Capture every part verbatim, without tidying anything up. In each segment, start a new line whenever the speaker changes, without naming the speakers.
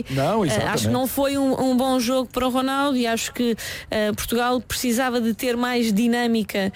Não,
Uh,
exatamente.
acho que não foi um, um bom jogo para o Ronaldo e acho que uh, Portugal precisava de ter mais dinâmica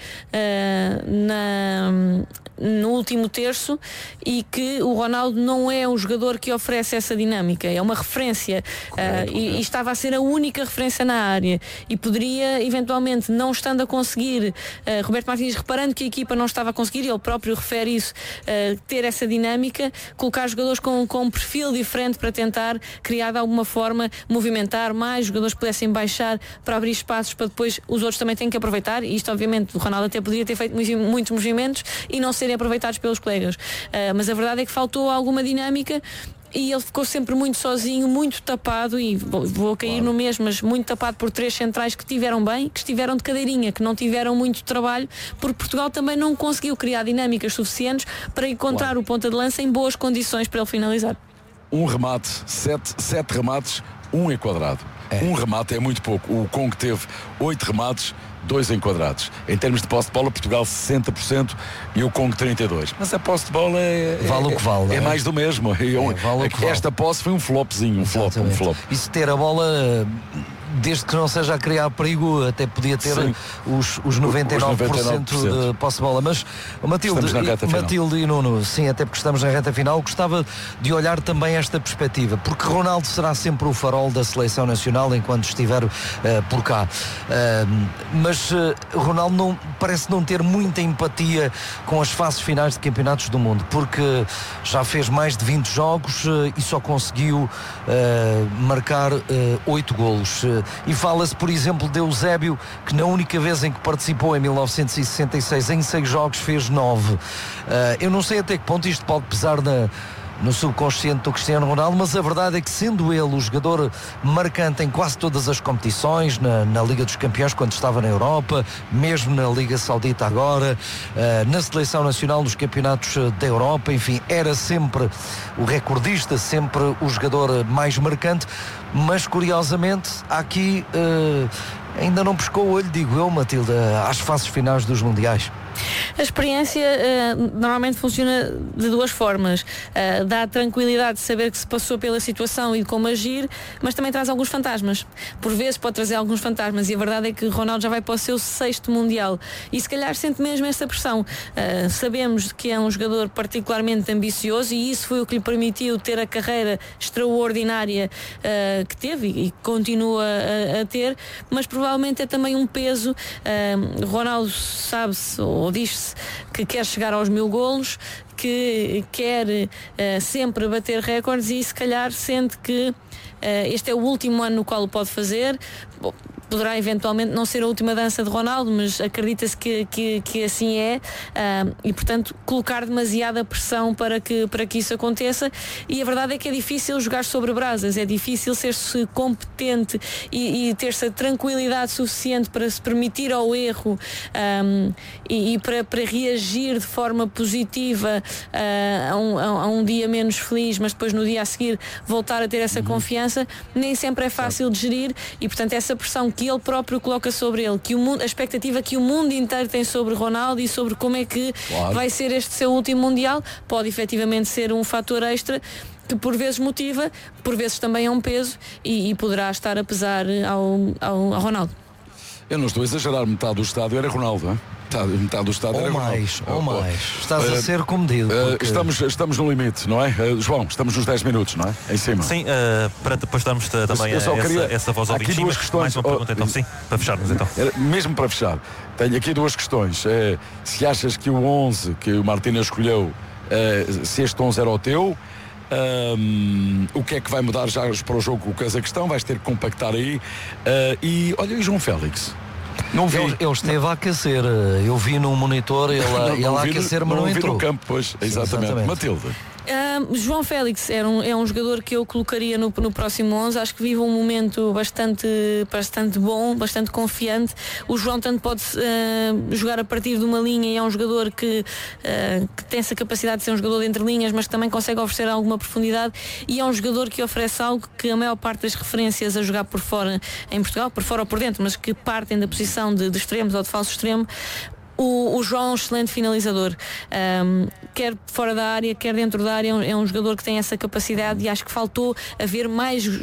uh, na... no último terço, e que o Ronaldo não é um jogador que oferece essa dinâmica, é uma referência. Correto, uh, e, e estava a ser a única referência na área e poderia eventualmente, não estando a conseguir, uh, Roberto Martins, reparando que a equipa não estava a conseguir, ele próprio refere isso, uh, ter essa dinâmica, colocar jogadores com, com um perfil diferente para tentar criar de alguma forma, movimentar mais, jogadores que pudessem baixar para abrir espaços para depois os outros também têm que aproveitar, e isto obviamente o Ronaldo até poderia ter feito muitos movimentos e não serem aproveitados pelos colegas, uh, mas a verdade é que faltou alguma dinâmica e ele ficou sempre muito sozinho, muito tapado, e vou, vou cair claro. no mesmo, mas muito tapado por três centrais que tiveram bem, que estiveram de cadeirinha, que não tiveram muito trabalho, porque Portugal também não conseguiu criar dinâmicas suficientes para encontrar claro. o ponta de lança em boas condições para ele finalizar.
Um remate, sete, sete remates, um enquadrado. É. Um remate é muito pouco. O Congo teve oito remates, dois enquadrados. Em termos de posse de bola, Portugal sessenta por cento e o Congo trinta e dois por cento. Mas a posse de bola é...
Vale
é,
o que vale.
É, é mais do mesmo. É,
é, vale
esta vale. posse foi um flopzinho, um flop, um flop.
E se ter a bola... desde que não seja a criar perigo, até podia ter os, os noventa e nove por cento de posse de bola. Mas Matilde, Matilde e Nuno, sim, até porque estamos na reta final, gostava de olhar também esta perspectiva, porque Ronaldo será sempre o farol da seleção nacional enquanto estiver uh, por cá. Uh, mas uh, Ronaldo não, parece não ter muita empatia com as fases finais de campeonatos do mundo, porque já fez mais de vinte jogos uh, e só conseguiu uh, marcar uh, oito golos. Uh, E fala-se, por exemplo, de Eusébio, que na única vez em que participou em mil novecentos e sessenta e seis, em seis jogos, fez nove. Uh, eu não sei até que ponto isto pode pesar na, no subconsciente do Cristiano Ronaldo, mas a verdade é que, sendo ele o jogador marcante em quase todas as competições, na, na Liga dos Campeões quando estava na Europa, mesmo na Liga Saudita agora, uh, na Seleção Nacional nos campeonatos da Europa, enfim, era sempre o recordista, sempre o jogador mais marcante. Mas curiosamente aqui uh, ainda não pescou o olho, digo eu, Matilde, às fases finais dos mundiais.
A experiência uh, normalmente funciona de duas formas. Uh, dá tranquilidade de saber que se passou pela situação e de como agir, mas também traz alguns fantasmas. Por vezes pode trazer alguns fantasmas, e a verdade é que Ronaldo já vai para o seu sexto Mundial e se calhar sente mesmo essa pressão. Uh, sabemos que é um jogador particularmente ambicioso e isso foi o que lhe permitiu ter a carreira extraordinária uh, que teve e, e continua a, a ter, mas provavelmente é também um peso. Uh, Ronaldo sabe-se ou diz-se que quer chegar aos mil golos, que quer uh, sempre bater recordes e se calhar sente que uh, este é o último ano no qual o pode fazer. Bom, poderá eventualmente não ser a última dança de Ronaldo, mas acredita-se que, que, que assim é, uh, e portanto colocar demasiada pressão para que, para que isso aconteça, e a verdade é que é difícil jogar sobre brasas, é difícil ser-se competente e, e ter-se a tranquilidade suficiente para se permitir ao erro, um, e, e para, para reagir de forma positiva uh, a, um, a um dia menos feliz, mas depois no dia a seguir voltar a ter essa uhum. confiança. Nem sempre é fácil de gerir, e portanto essa pressão que ele próprio coloca sobre ele, que o mundo, a expectativa que o mundo inteiro tem sobre Ronaldo e sobre como é que claro. vai ser este seu último Mundial, pode efetivamente ser um fator extra que por vezes motiva, por vezes também é um peso, e, e poderá estar a pesar ao, ao, ao Ronaldo.
Eu não estou a exagerar, metade do estádio era Ronaldo, hein? Metade, metade do estádio
ou
era
mais,
Ronaldo.
Ou mais, estás uh, a ser comedido porque...
uh, estamos, estamos no limite, não é? Uh, João, estamos nos dez minutos, não é? Em cima.
Sim, uh, para depois darmos também eu, eu essa, queria... essa voz ao bichinho. Mais uma pergunta então, sim, para fecharmos então.
Mesmo para fechar, tenho aqui duas questões. Uh, se achas que o onze que o Martínez escolheu, uh, se este onze era o teu, Um, o que é que vai mudar já para o jogo com o Cazaquistão? Vais ter que compactar aí. Uh, e olha, e João Félix? Não vi.
Ele, ele esteve a aquecer. Eu vi no monitor ele, não, ele não a aquecer, no, mas não, não entrou.
No campo, pois, exatamente. Exatamente. Matilde.
Uh, João Félix era um, é um jogador que eu colocaria no, no próximo onze. Acho que vive um momento bastante, bastante bom, bastante confiante. O João tanto pode uh, jogar a partir de uma linha, e é um jogador que, uh, que tem essa capacidade de ser um jogador de entre linhas, mas que também consegue oferecer alguma profundidade, e é um jogador que oferece algo que a maior parte das referências a jogar por fora em Portugal, por fora ou por dentro, mas que partem da posição de, de extremos ou de falso extremo. O, o João é um excelente finalizador, um, quer fora da área, quer dentro da área. É um, é um jogador que tem essa capacidade, e acho que faltou haver mais